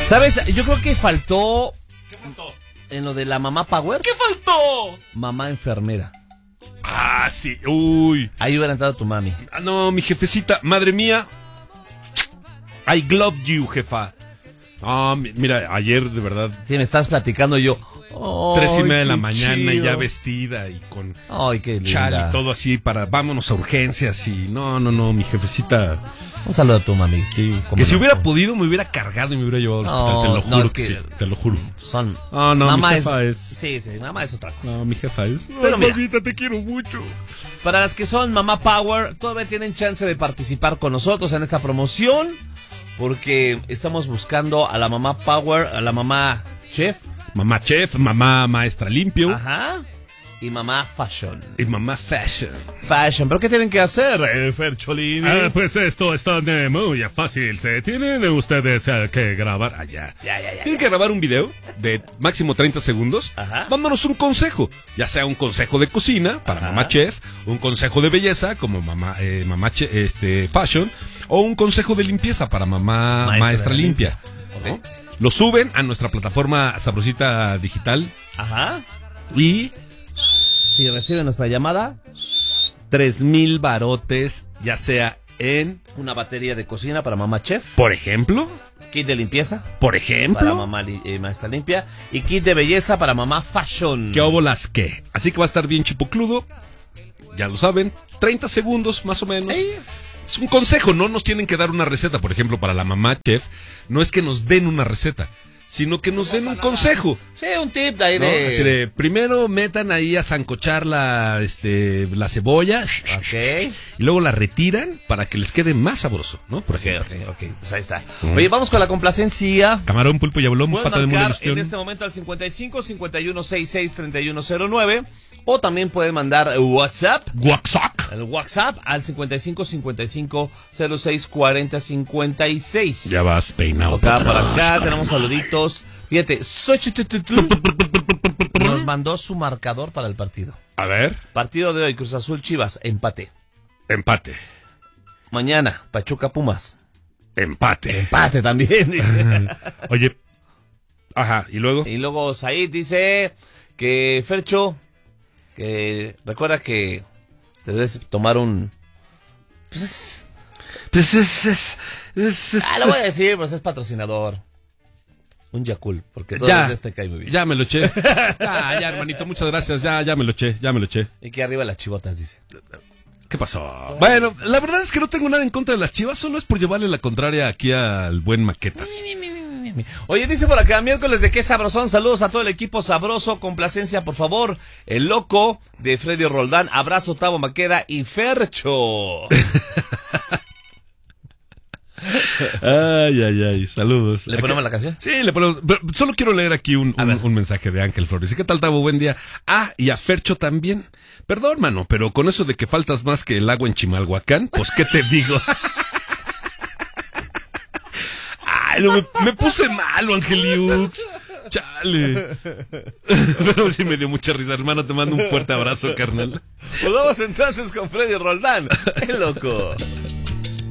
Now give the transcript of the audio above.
¿Sabes? Yo creo que faltó... ¿Qué faltó? En lo de la mamá Power. ¿Qué faltó? Mamá enfermera. Ah, sí, uy. Ahí hubiera entrado tu mami. Ah, no, mi jefecita, madre mía. I love you, jefa. Ah, mira, ayer de verdad. Sí, me estás platicando yo. 3:30 de la qué mañana y chido. ya vestida y con Ay, qué linda. chal y todo así para vámonos a urgencias y no, mi jefecita. Un saludo a tu mami. Sí, ¿Cómo que si no? hubiera podido me hubiera cargado y me hubiera llevado al hospital, te lo juro es que sí, te lo juro. Son... No, mamá mi jefa es... Sí, mamá es otra cosa. No, mi jefa es... Pero Ay, mira. mamita, te quiero mucho. Para las que son Mamá Power, todavía tienen chance de participar con nosotros en esta promoción, porque estamos buscando a la Mamá Power, a la Mamá Chef. Mamá chef, mamá maestra limpio. Ajá. Y Mamá Fashion. Y mamá fashion. Fashion. ¿Pero qué tienen que hacer, Fercholini? Pues esto está muy fácil. Se tienen ustedes que grabar allá. Ya. Tienen que grabar un video de máximo 30 segundos. Ajá. Mándanos un consejo. Ya sea un consejo de cocina para Ajá. mamá chef, un consejo de belleza como mamá fashion, o un consejo de limpieza para mamá maestra limpia. Ok. ¿No? Lo suben a nuestra plataforma Sabrosita Digital Ajá. y Si reciben nuestra llamada, 3,000 barotes, ya sea en, una batería de cocina para Mamá Chef, por ejemplo, kit de limpieza para Mamá Maestra Limpia y kit de belleza para Mamá Fashion. ¿qué óbolas qué? Así que va a estar bien chipocludo, ya lo saben, 30 segundos más o menos. Ey. Es un consejo, no nos tienen que dar una receta, por ejemplo, para la mamá chef, no es que nos den una receta, sino que nos den un consejo. Sí, un tip de ahí ¿No? de... Así de, primero metan ahí a sancochar la cebolla, Ok. y luego la retiran para que les quede más sabroso, ¿no? Por ejemplo. Ok, pues ahí está. Oye, vamos con la complacencia. Camarón, pulpo y abolón, Pueden pata de mula marcar en este momento al 55 51 66 3109 o también pueden mandar WhatsApp. El WhatsApp al 55 55 06 40 56. Ya vas peinado. Acá por acá tenemos saluditos. Fíjate, Xochitl nos mandó su marcador para el partido. A ver, Partido de hoy, Cruz Azul Chivas, empate. empate. Mañana, Pachuca Pumas. Empate. Empate también. Oye, ajá, ¿y luego? Y luego Said dice que Fercho, que recuerda que te debes tomar un... Pues lo voy a decir, pues es patrocinador. Un Yakult, porque todo Ya, te cae muy bien. ya me lo eché. Ya, hermanito, muchas gracias. Ya me lo eché. Y que arriba las chivotas, dice. ¿Qué pasó? Bueno, la verdad es que no tengo nada en contra de las Chivas, solo es por llevarle la contraria aquí al buen Maquetas. Oye, dice por acá, miércoles de qué sabrosón, saludos a todo el equipo sabroso, complacencia, por favor. El loco de Freddy Roldán, abrazo, Tavo Maqueda y Fercho. Ay, saludos. ¿Le ponemos la canción? Sí, le ponemos. Pero solo quiero leer aquí un mensaje de Ángel Flores. ¿Qué tal, Tavo? Buen día. Ah, y a Fercho también. Perdón, mano, pero con eso de que faltas más que el agua en Chimalhuacán, pues, ¿qué te digo? Ay, no, me puse malo, Angeliux. Chale. Pero sí me dio mucha risa, hermano. Te mando un fuerte abrazo, carnal. Pues vamos entonces con Freddy Roldán, el loco.